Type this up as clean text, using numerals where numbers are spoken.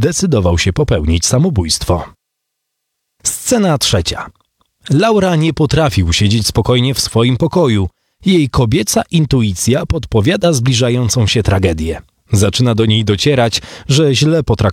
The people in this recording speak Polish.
zdecydował się popełnić samobójstwo. Scena 3. Laura nie potrafi usiedzieć spokojnie w swoim pokoju. Jej kobieca intuicja podpowiada zbliżającą się tragedię. Zaczyna do niej docierać, że źle potraktowała